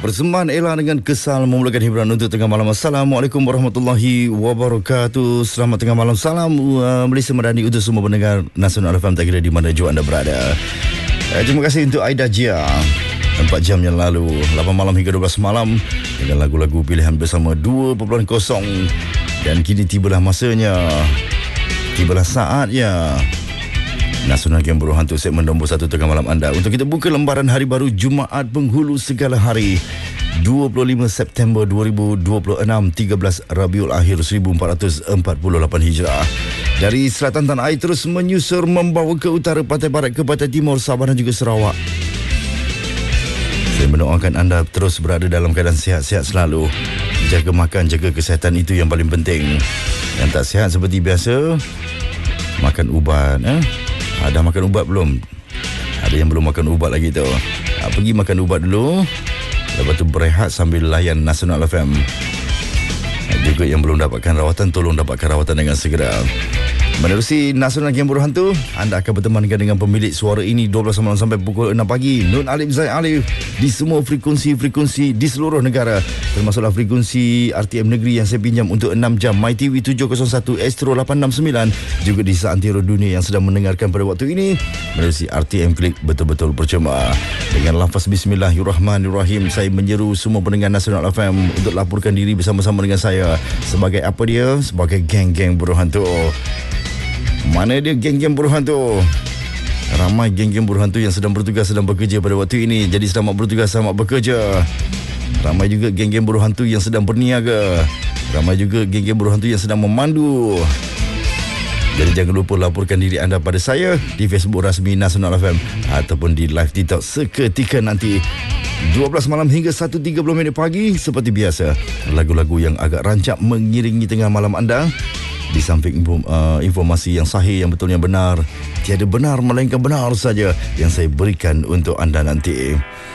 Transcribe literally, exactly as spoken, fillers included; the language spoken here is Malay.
Persembahan Ella dengan Kesal memulakan hiburan untuk tengah malam. Assalamualaikum warahmatullahi wabarakatuh. Selamat tengah malam. Salam uh, Malaysia Madani untuk semua pendengar Nasional F M, tak kira di mana jua anda berada. Uh, terima kasih untuk Aida Jia. Empat jam yang lalu, lapan malam hingga dua belas malam dengan lagu-lagu pilihan bersama dua titik kosong. Dan kini tibalah masanya, tibalah saatnya Nasional Game Buruh Hantu segmen nombor satu tengah malam anda untuk kita buka lembaran hari baru Jumaat penghulu segala hari dua puluh lima September dua ribu dua puluh enam, tiga belas Rabiul Akhir seribu empat ratus empat puluh lapan Hijrah. Dari selatan tanah air terus menyusur membawa ke utara, pantai barat ke pantai timur, Sabah dan juga Sarawak. Saya mendoakan anda terus berada dalam keadaan sihat-sihat selalu. Jaga makan, jaga kesihatan, itu yang paling penting. Yang tak sihat seperti biasa, makan ubat. Eh? Ada makan ubat belum? Ada yang belum makan ubat lagi tu. Ha, pergi makan ubat dulu. Lepas tu berehat sambil layan Nasional F M. Ha, juga yang belum dapatkan rawatan, tolong dapatkan rawatan dengan segera. Menerusi Nasional Game Buruh Hantu, anda akan bertemankan dengan pemilik suara ini dua belas malam sampai pukul enam pagi, Nun Alif Zaid Alif, di semua frekuensi-frekuensi di seluruh negara, termasuklah frekuensi R T M Negeri yang saya pinjam untuk enam jam, MyTV tujuh kosong satu, Astro lapan enam sembilan, juga di seantero dunia yang sedang mendengarkan pada waktu ini menerusi R T M Klik, betul-betul percuma. Dengan lafaz Bismillahirrahmanirrahim, saya menyeru semua pendengar Nasional F M untuk laporkan diri bersama-sama dengan saya sebagai apa dia? Sebagai geng-geng buruh hantu. Mana dia geng-geng buruh hantu? Ramai geng-geng buruh hantu yang sedang bertugas, sedang bekerja pada waktu ini. Jadi selamat bertugas, selamat bekerja. Ramai juga geng-geng buruh hantu yang sedang berniaga. Ramai juga geng-geng buruh hantu yang sedang memandu. Jadi jangan lupa laporkan diri anda pada saya di Facebook rasmi Nasional F M ataupun di live TikTok seketika nanti dua belas malam hingga satu tiga puluh minit pagi. Seperti biasa, lagu-lagu yang agak rancak mengiringi tengah malam anda. Di samping uh, informasi yang sahih, yang betul, yang benar, tiada benar melainkan benar saja yang saya berikan untuk anda nanti.